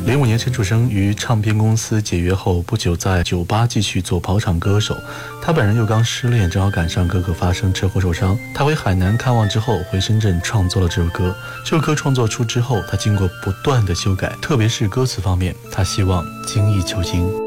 05年，陈楚生与唱片公司解约后，不久在酒吧继续做跑场歌手。他本人又刚失恋，正好赶上哥哥发生车祸受伤。他回海南看望之后，回深圳创作了这首歌。这首歌创作出之后，他经过不断的修改，特别是歌词方面，他希望精益求精。